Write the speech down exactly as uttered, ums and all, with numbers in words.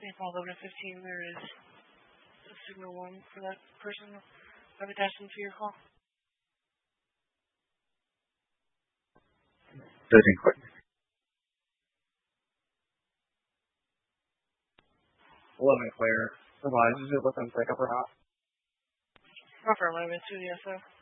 Call eleven fifteen, there is a signal one for that person. I've attached them to your call. Doing quick. eleven clear. Advise, is it looking pick up or not? Not for eleven two, yes, sir.